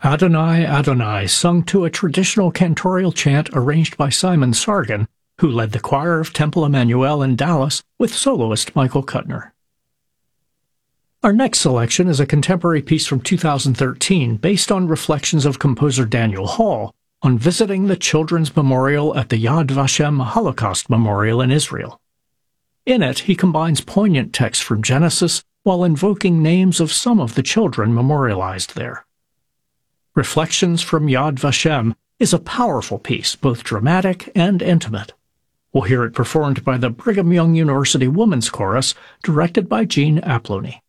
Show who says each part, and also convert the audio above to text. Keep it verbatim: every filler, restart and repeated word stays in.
Speaker 1: Adonai, Adonai, sung to a traditional cantorial chant arranged by Simon Sargent, who led the choir of Temple Emmanuel in Dallas with soloist Michael Kuttner. Our next selection is a contemporary piece from two thousand thirteen based on reflections of composer Daniel Hall on visiting the Children's Memorial at the Yad Vashem Holocaust Memorial in Israel. In it, he combines poignant texts from Genesis while invoking names of some of the children memorialized there. Reflections from Yad Vashem is a powerful piece, both dramatic and intimate. We'll hear it performed by the Brigham Young University Women's Chorus, directed by Jean Aplony.